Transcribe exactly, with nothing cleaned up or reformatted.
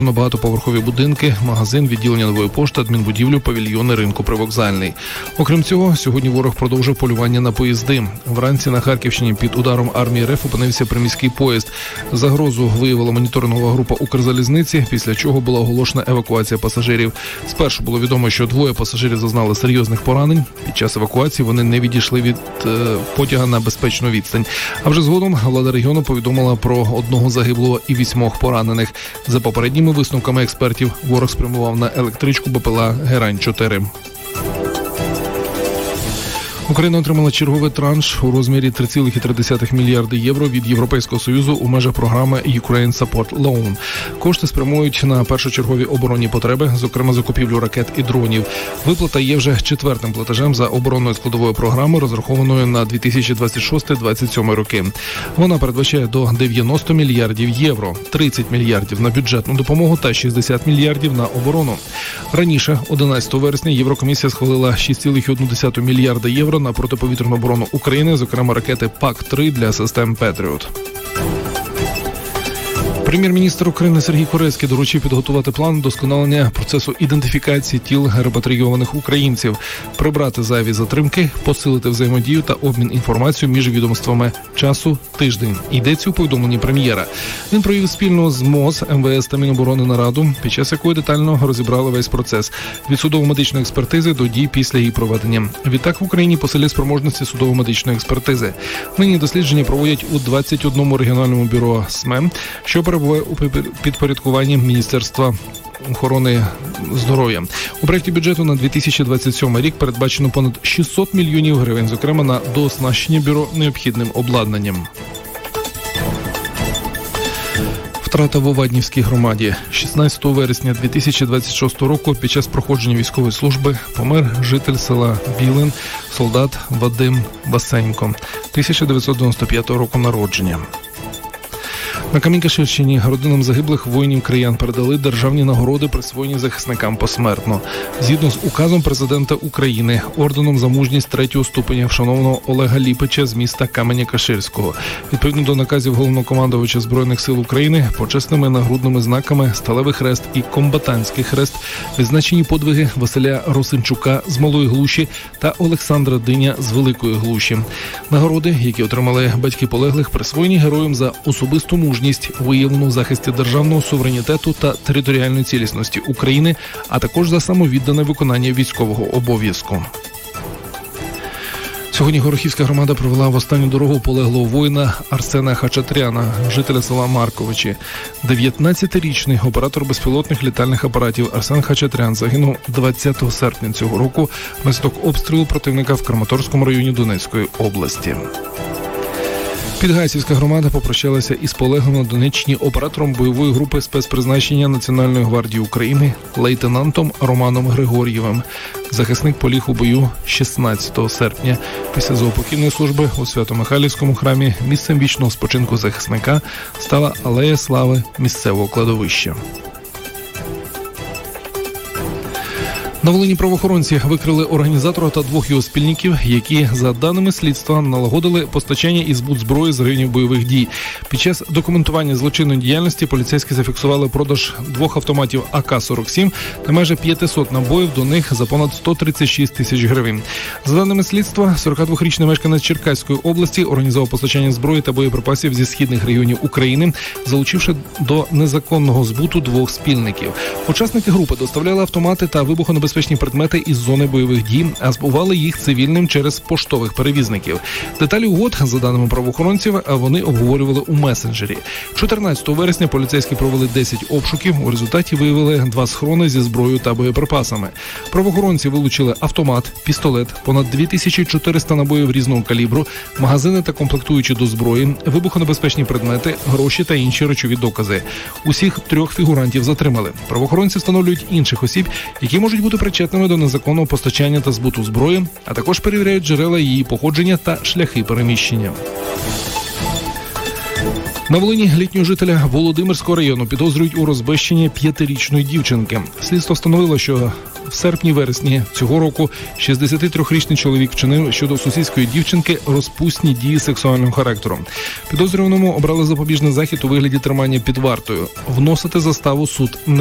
На багатоповерхові будинки, магазин, відділення нової пошти, адмінбудівлю, павільйони ринку Привокзальний. Окрім цього, сьогодні ворог продовжив полювання на поїзди. Вранці на Харківщині під ударом армії РФ опинився приміський поїзд. Загрозу виявила моніторингова група Укрзалізниці, після чого була оголошена евакуація пасажирів. Спершу було відомо, що двоє пасажирів зазнали серйозних поранень. Під час евакуації вони не відійшли від е, потяга на безпечну відстань. А вже згодом влада регіону повідомила про одного загиблого і вісьмох поранених. За попередніми висновками експертів, ворог спрямував на електричку БПЛА Герань чотири. Україна отримала черговий транш у розмірі три цілих три десятих мільярди євро від Європейського Союзу у межах програми Ukraine Support Loan. Кошти спрямують на першочергові оборонні потреби, зокрема закупівлю ракет і дронів. Виплата є вже четвертим платежем за оборонною складовою програмою, розрахованою на дві тисячі двадцять шостий - двадцять сьомий роки. Вона передбачає до дев'яносто мільярдів євро, тридцять мільярдів на бюджетну допомогу та шістдесят мільярдів на оборону. Раніше, одинадцятого вересня, Єврокомісія схвалила шість цілих одну десяту мільярда євро на протиповітряну оборону України, зокрема ракети пак три для систем Петріот. Прем'єр-міністр України Сергій Корецький доручив підготувати план вдосконалення процесу ідентифікації тіл репатрійованих українців, прибрати зайві затримки, посилити взаємодію та обмін інформацією між відомствами. Часу – тиждень. Йдеться у повідомленні прем'єра. Він провів спільно з МОЗ, МВС та Міноборони нараду, під час якої детально розібрали весь процес – від судово-медичної експертизи до дій після її проведення. Відтак в Україні посилять спроможності судово-медичної експертизи. Нині дослідження проводять у двадцять одному регіональному бюро СМЕ, що перебуває у підпорядкуванні Міністерства охорони здоров'я. У проєкті бюджету на дві тисячі двадцять сьомий рік передбачено понад шістсот мільйонів гривень, зокрема на дооснащення бюро необхідним обладнанням. Втрата в Оваднівській громаді. шістнадцятого вересня дві тисячі двадцять шостого року під час проходження військової служби помер житель села Білин, солдат Вадим Васенько, тисяча дев'ятсот дев'яносто п'ятого року народження. На Камінь-Каширщині родинам загиблих воїнів-краян передали державні нагороди, присвоєні захисникам посмертно. Згідно з указом президента України, орденом за мужність третього ступеня вшанованого Олега Ліпича з міста Каменя-Каширського. Відповідно до наказів головнокомандувача Збройних сил України, почесними нагрудними знаками Сталевий хрест і Комбатантський хрест відзначені подвиги Василя Росинчука з Малої Глуші та Олександра Диня з Великої Глуші. Нагороди, які отримали батьки полеглих, присвоєні героям за особисту мужність, виявлену в захисті державного суверенітету та територіальної цілісності України, а також за самовіддане виконання військового обов'язку. Сьогодні Горохівська громада провела в останню дорогу полеглого воїна Арсена Хачатряна, жителя села Марковичі. дев'ятнадцятирічний оператор безпілотних літальних апаратів Арсен Хачатрян загинув двадцятого серпня цього року внаслідок обстрілу противника в Краматорському районі Донецької області. Підгайцівська громада попрощалася із полеглим на Донеччині оператором бойової групи спецпризначення Національної гвардії України лейтенантом Романом Григор'євим. Захисник поліг у бою шістнадцятого серпня. Після заупокійної служби у Свято-Михайлівському храмі місцем вічного спочинку захисника стала Алея Слави місцевого кладовища. На Волині правоохоронці викрили організатора та двох його спільників, які, за даними слідства, налагодили постачання і збут зброї з районів бойових дій. Під час документування злочинної діяльності поліцейські зафіксували продаж двох автоматів А К сорок сім та майже п'ятсот набоїв до них за понад сто тридцять шість тисяч гривень. За даними слідства, сорокадвохрічний мешканець Черкаської області організував постачання зброї та боєприпасів зі східних регіонів України, залучивши до незаконного збуту двох спільників. Учасники групи доставляли автомати та вибухонебезпечні Безпечні предмети із зони бойових дій, а збували їх цивільним через поштових перевізників. Деталі угод, за даними правоохоронців, вони обговорювали у месенджері. чотирнадцятого вересня поліцейські провели десять обшуків. У результаті виявили два схорони зі зброєю та боєприпасами. Правоохоронці вилучили автомат, пістолет, понад дві тисячі чотириста набоїв різного калібру, магазини та комплектуючі до зброї, вибухонебезпечні предмети, гроші та інші речові докази. Усіх трьох фігурантів затримали. Правоохоронці встановлюють інших осіб, які можуть бути причетними до незаконного постачання та збуту зброї, а також перевіряють джерела її походження та шляхи переміщення. На Волині літнього жителя Володимирського району підозрюють у розбещенні п'ятирічної дівчинки. Слідство встановило, що в серпні-вересні цього року шістдесятитрирічний чоловік вчинив щодо сусідської дівчинки розпусні дії сексуального характеру. Підозрюваному обрали запобіжний захід у вигляді тримання під вартою. Вносити заставу суд не